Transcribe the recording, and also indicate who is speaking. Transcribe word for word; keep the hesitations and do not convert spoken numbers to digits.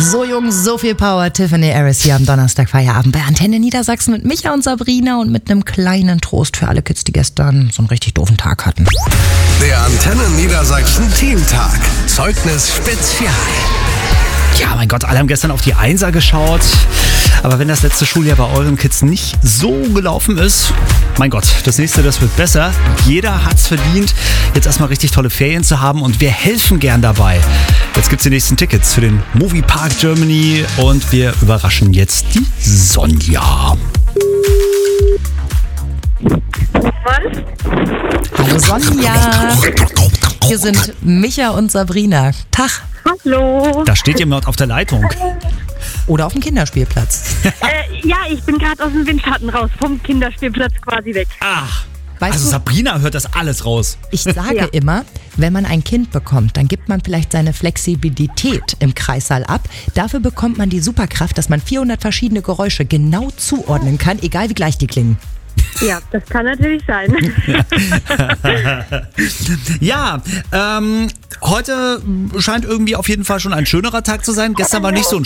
Speaker 1: So jung, so viel Power. Tiffany Harris hier am Donnerstag Feierabend bei Antenne Niedersachsen mit Micha und Sabrina und mit einem kleinen Trost für alle Kids, die gestern so einen richtig doofen Tag hatten.
Speaker 2: Der Antenne Niedersachsen Teamtag. Zeugnis Spezial.
Speaker 3: Ja, mein Gott, alle haben gestern auf die Einser geschaut. Aber wenn das letzte Schuljahr bei euren Kids nicht so gelaufen ist, mein Gott, das nächste, das wird besser. Jeder hat's verdient, jetzt erstmal richtig tolle Ferien zu haben und wir helfen gern dabei. Jetzt gibt's die nächsten Tickets für den Movie Park Germany und wir überraschen jetzt die Sonja.
Speaker 4: Mann?
Speaker 1: Hallo Sonja. Hier sind Micha und Sabrina. Tag.
Speaker 4: Hallo.
Speaker 3: Da steht jemand auf der Leitung.
Speaker 1: Oder auf dem Kinderspielplatz.
Speaker 4: Äh, ja, ich bin gerade aus dem Windschatten raus, vom Kinderspielplatz quasi weg.
Speaker 3: Ach,
Speaker 1: Weißt
Speaker 3: also
Speaker 1: du,
Speaker 3: Sabrina hört das alles raus.
Speaker 1: ich sage
Speaker 4: Ja.
Speaker 1: immer, wenn man ein Kind bekommt, dann gibt man vielleicht seine Flexibilität im Kreissaal ab. Dafür bekommt man die Superkraft, dass man vierhundert verschiedene Geräusche genau zuordnen kann, egal wie gleich die klingen.
Speaker 4: Ja, das kann natürlich sein.
Speaker 3: Ja, ähm, heute scheint irgendwie auf jeden Fall schon ein schönerer Tag zu sein. Gestern war nicht so ein